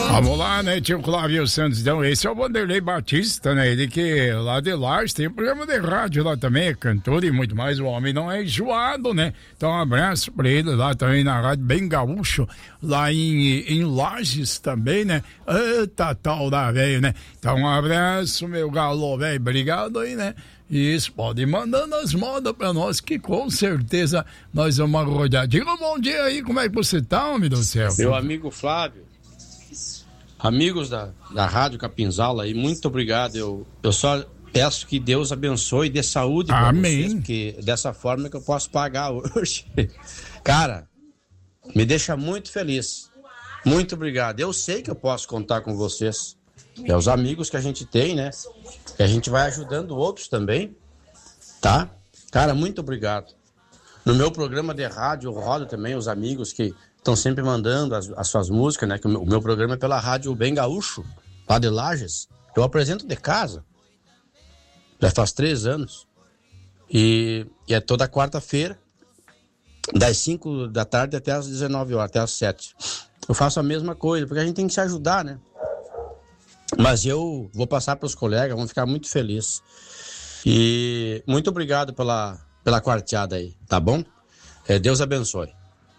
Vamos lá, né, tio Flávio Santos. Então, esse é o Vanderlei Batista, né? Ele que lá de Lages tem um programa de rádio lá também, é cantor e muito mais. O homem não é enjoado, né? Então, um abraço pra ele lá também na Rádio Bem Gaúcho, lá em Lages também, né? Eita, tal da velho, né? Então, um abraço, meu galo, velho. Obrigado aí, né? Isso, pode ir mandando as modas pra nós, que com certeza nós vamos rodar. Diga um bom dia aí, como é que você tá, homem do céu? Meu amigo Flávio, amigos da Rádio Capinzala aí, muito obrigado. Eu só peço que Deus abençoe e dê saúde pra vocês, porque dessa forma que eu posso pagar hoje. Cara, me deixa muito feliz. Muito obrigado. Eu sei que eu posso contar com vocês. É os amigos que a gente tem, né? Que a gente vai ajudando outros também, tá? Cara, muito obrigado. No meu programa de rádio, eu rodo também os amigos que estão sempre mandando as suas músicas, né? Que o meu programa é pela Rádio Bem Gaúcho, lá de Lages. Eu apresento de casa. Já faz 3 anos. E é toda quarta-feira, das 5 da tarde até as 19 horas, até as 7. Eu faço a mesma coisa, porque a gente tem que se ajudar, né? Mas eu vou passar para os colegas, vão ficar muito felizes. E muito obrigado pela quarteada aí, tá bom? Deus abençoe.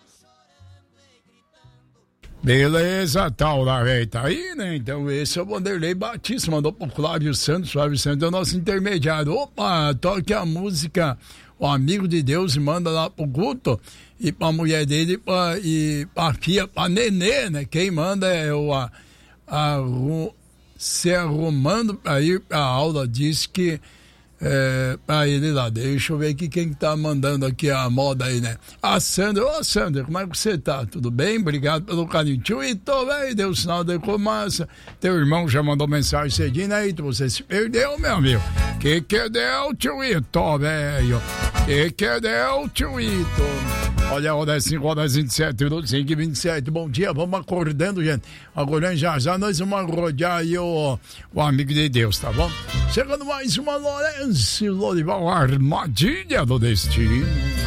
Beleza, tal da velho, tá aí, né? Então esse é o Vanderlei Batista, mandou pro Flávio Santos é o nosso intermediário. Opa, toque a música O Amigo de Deus e manda lá pro Guto e pra mulher dele e pra filha, pra Nenê, né? Quem manda é se arrumando para ir para a aula, diz que para ele lá. Deixa eu ver aqui quem tá mandando aqui a moda aí, né? A Sandra. Ô, Sandra, como é que você tá? Tudo bem? Obrigado pelo carinho. Tio Ito, velho, deu sinal de fumaça. Teu irmão já mandou mensagem cedinho aí, você se perdeu, meu amigo. Que deu, tio Ito, velho? Que deu, tio Ito? Olha, roda 5, roda 27, 5 e 27. Bom dia, vamos acordando, gente. Agora já nós vamos rodear aí o Amigo de Deus, tá bom? Chegando mais uma Lourenço Lorival, Armadilha do Destino.